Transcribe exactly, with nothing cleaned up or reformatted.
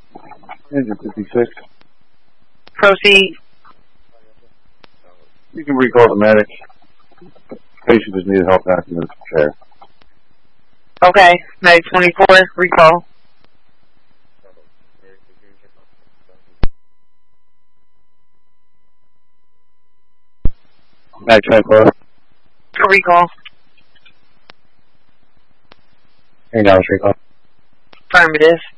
Engine fifty-six. Proceed. You can recall the medic. Patient just needed help back in the chair. Okay. Medic twenty-four, recall. Medic twenty-four. Recall. Here now, recall. Affirmative.